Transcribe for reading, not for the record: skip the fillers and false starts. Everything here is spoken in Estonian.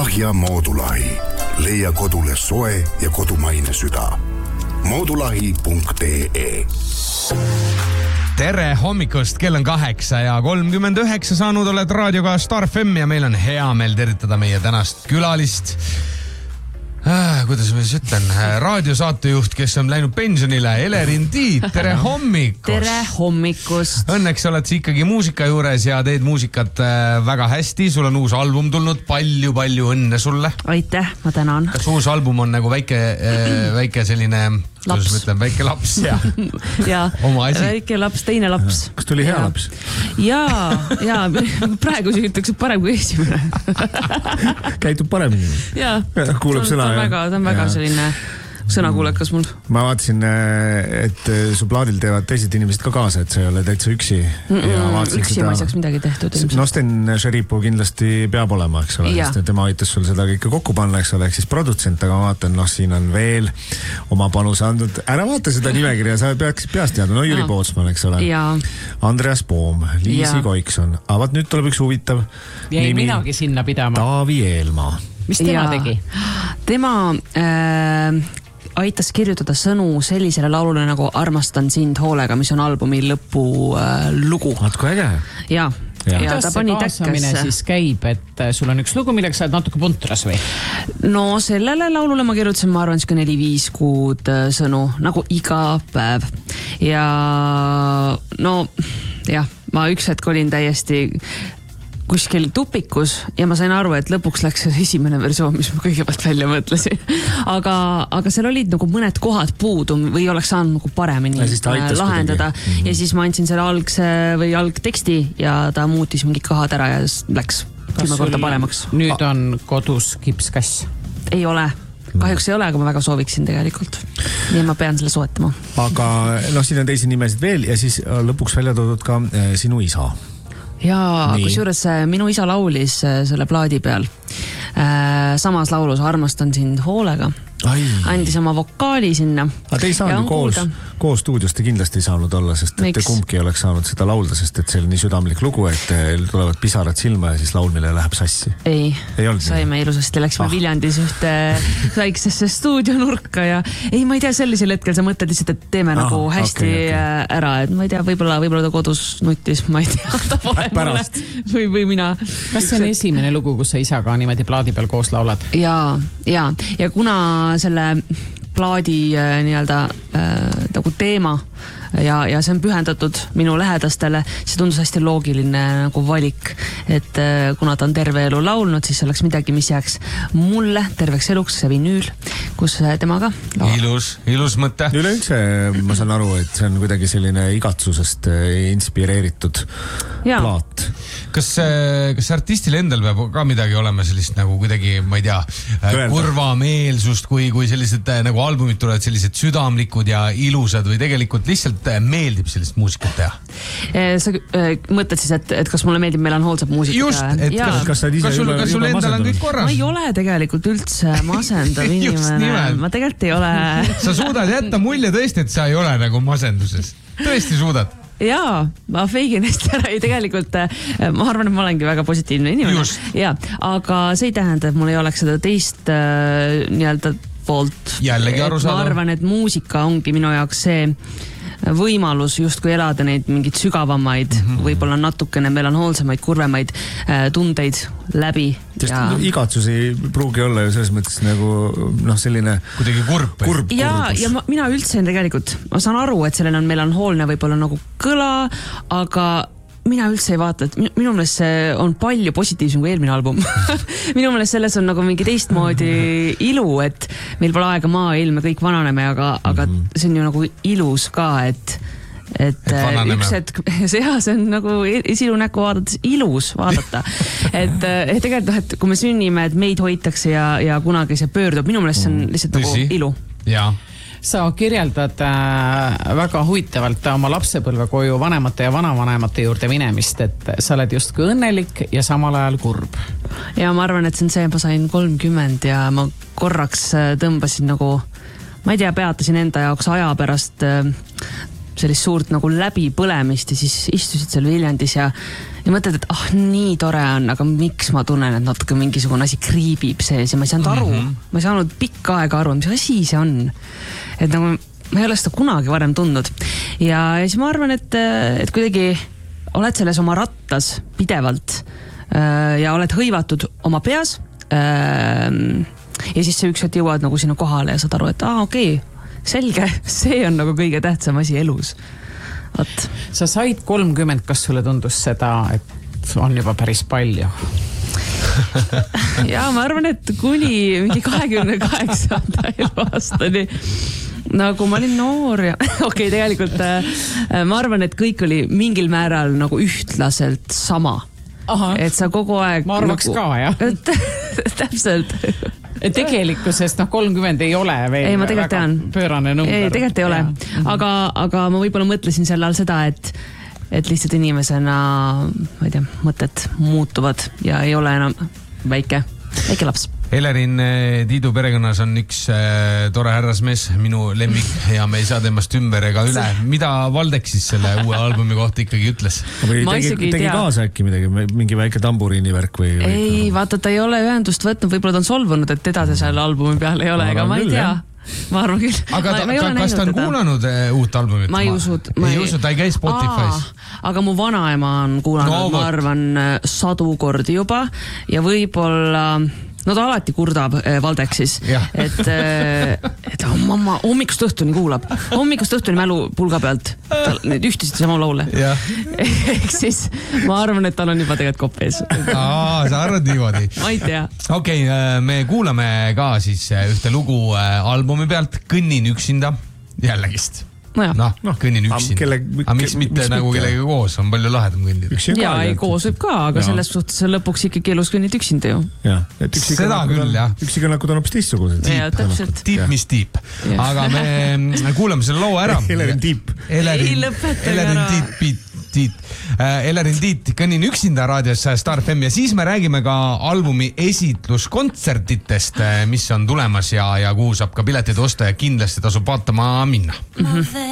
Ahja Moodulahi. Leia kodule soe ja kodumaine süda. Moodulahi.ee. Tere hommikust, kell on 8:39 saanud, oled raadioga Star FM ja meil on hea meel tervitada meie tänast külalist. Kuidas ma siis ütlen, raadiosaatejuht, kes on läinud pensionile, Elerin Tiit, tere hommikust! Tere hommikust! Õnneks oled sa ikkagi muusika juures ja teed muusikat väga hästi, sul on uus album tulnud, palju õnne sulle! Aitäh, ma tänan! Kas uus album on nagu väike selline, kuidas ma ütlen, väike laps? Ja, väike laps, teine laps. Kas tuli hea laps? Ja, praegu ütleks, et parem kui esimene. Käitub paremini. Kuuleb sõna. Ta on väga selline sõnakuulekas mul. Ma vaatasin, et su plaadil teevad teised inimesed ka kaasa, et sa ei ole täitsa üksi. Üksi ma ei saaks midagi tehtud. No Sten Šeripu kindlasti peab olema, eks ole. Tema aitas sul seda kõike kokku panna, eks ole, ehk siis produtsent, aga ma vaatan, siin on veel oma panuse andnud. Ära vaata seda nimekirja, sa peaks peast teada. No Jüri Pootsman, eks ole. Andreas Poom, Liisi Koikson. Aga vaat nüüd tuleb üks huvitav jäi minagi sinna pidama. Taavi Eelmaa. Mis tema tegi? Tema aitas kirjutada sõnu sellisele laulule nagu Armastan sind hoolega, mis on albumi lõpu lugu. Vaat kui äge. Ja kuidas see kaasamine siis käib, et sul on üks lugu, millega sa oled natuke puntras või? No sellele laulule ma kirjutasin, ma arvan, 4-5 kuud sõnu, nagu iga päev. Ja ma üks hetk olin täiesti kuskil tupikus ja ma sain aru, et lõpuks läks esimene versioon, mis ma kõigepealt välja mõtlesin. Aga seal olid nagu mõned kohad puudu või oleks saanud nagu paremini lahendada. Ja siis ma andsin selle algteksti ja ta muutis mingid kohad ära ja läks 10 korda paremaks. Nüüd on kodus kipskass? Ei ole. Kahjuks ei ole, aga ma väga sooviksin tegelikult. Nii ma pean selle soetama. Aga siin on teisi nimesid veel ja siis lõpuks välja toodud ka sinu isa. Jaa, kusjuures minu isa laulis selle plaadi peal. Samas laulus Armastan sind hoolega. Andis oma vokaali sinna. Aga te ei saanud koos stuudios te kindlasti ei saanud olla, sest te kumbki oleks saanud seda laulda, sest et see oli nii südamlik lugu, et tulevad pisarad silma ja siis laulmine läheb sassi. Ei saime ilusasti, läksime Viljandis ühte väiksesse stuudionurka ja ma ei tea, sellisel hetkel sa mõtled lihtsalt, et teeme nagu hästi ära, et ma ei tea, võib-olla ta kodus nutis, ma ei tea, ta pole mulle või mina. Kas see on esimene lugu, kus sa isaga niimoodi plaadi peal koos laulad? Ja kuna selle plaadi nagu teema ja see on pühendatud minu lähedastele, see tundus hästi loogiline nagu valik, et kuna ta on terve elu laulnud, siis oleks midagi, mis jääks mulle terveks eluks, see vinüül, kus temaga laulab. Ilus mõte. Üleüldse ma saan aru, et see on kuidagi selline igatsusest inspireeritud plaat. Kas artistil endal peab ka midagi olema sellist nagu kuidagi, ma ei tea, kurvameelsust, kui sellised nagu albumid tulevad sellised südamlikud ja ilusad või tegelikult lihtsalt meeldib sellist muusikat teha? Sa mõtled siis, et kas mulle meeldib melanhoolsat muusikat? Just, et kas sul endal on kõik korras? Ma ei ole tegelikult üldse masendav inimene. Ma tegelikult ei ole. Sa suudad jätta mulje tõesti, et sa ei ole nagu masenduses. Tõesti suudad? Jaa, ma feigin hästi ära ja tegelikult ma arvan, et ma olengi väga positiivne inimene. Aga see ei tähenda, et mul ei oleks seda teist poolt. Jällegi arusaadav. Ma arvan, et muusika ongi minu jaoks see võimalus justkui elada neid mingid sügavamaid, võib-olla natukene melanhoolsemaid, kurvemaid tundeid läbi. Igatsus ei pruugi olla ju selles mõttes nagu selline kuidagi kurb. Ja mina üldse tegelikult, ma saan aru, et sellel on melanhoolne võib-olla nagu kõla, aga mina üldse ei vaata, et minu meelest see on palju positiivsem kui eelmine album. Minu meelest selles on nagu mingi teistmoodi ilu, et meil pole aega maailm ja kõik vananeme, aga see on ju nagu ilus ka, et üks hetk, see on nagu esilunäkku vaadates ilus vaadata. Et tegelikult, et kui me sünnime, et meid hoitakse ja kunagi see pöördub, minu meelest see on lihtsalt nagu ilu. Jaa. Sa kirjeldad väga huvitavalt oma lapsepõlve koju vanemate ja vanavanemate juurde minemist, et sa oled justkui õnnelik ja samal ajal kurb. Ja ma arvan, et see on see, ma sain 30 ja ma korraks tõmbasin nagu, ma ei tea, peatasin enda jaoks aja pärast sellist suurt nagu läbipõlemist ja siis istusid seal Viljandis ja ja mõtled, et nii tore on, aga miks ma tunnen, et natuke mingisugune asi kriibib sees ja ma ei saanud aru, ma ei saanud pikka aega aru, mis asi see on. Et nagu ma ei ole seda kunagi varem tundnud. Ja siis ma arvan, et kuidagi oled selles oma rattas pidevalt ja oled hõivatud oma peas ja siis see üks hetk jõuad nagu sinna kohale ja saad aru, et okei, selge, see on nagu kõige tähtsam asi elus. Võt. Sa said 30, kas sulle tundus seda, et on juba päris palju? Ja ma arvan, et kuni mingi 28. eluaastani nagu ma olin noor ja okei, tegelikult ma arvan, et kõik oli mingil määral nagu ühtlaselt sama. Aha. Et sa kogu aeg ma arvaks nagu, ka, jah. Täpselt. Tegelikkuses 30 ei ole veel ei, väga pöörane number. Ei, tegelikult ei ole. Aga ma võib-olla mõtlesin selle all seda, et lihtsalt inimesena, ma ei tea, mõtted muutuvad ja ei ole enam väike laps. Elerin Tiidu perekonnas on üks tore härrasmees, minu lemmik ja me ei saa temast ümber ega üle. Mida Valdek siis selle uue albumi kohta ikkagi ütles? Tegi kaasa äkki midagi, mingi väike tamburiini värk või? Ei, vaata, ta ei ole ühendust võtnud, võib-olla ta on solvunud, et teda see selle albumi peal ei ole, ega ma ei tea. Ma arvan küll. Aga kas ta on kuulanud uut albumit? Ma ei usu, ta ei käi Spotify's. Aga mu vanaema on kuulanud, ma arvan, 100 kordi juba ja võib-olla no ta alati kurdab Valdek siis, et mamma hommikust õhtuni kuulab. Hommikust õhtuni mälu pulga pealt. Need ühtisid sama laule. Ehk siis ma arvan, et tal on juba tegelikult kopp ees. Sa arvad niimoodi? Ma ei tea. Okei, me kuulame ka siis ühte lugu albumi pealt Kõnnin üksinda jällegi. Kõnnin üksinda. Aga miks mitte nagu kellega koos, on palju lahedam kõnnida. Ja ei, koos võib ka, aga selles suhtes lõpuks ikkagi elus kõnnid üksinda ju. Seda küll, jah. Üksikonnakud on hoopis teistsugused. Tiip, mis tiip. Aga me kuulame selle loo ära. Elerin Tiip. Elerin Tiit, Kõnnin üksinda raadios Star FM ja siis me räägime ka albumi esitluskontsertitest, mis on tulemas ja kuhu saab ka piletid osta ja kindlasti tasub vaatama minna.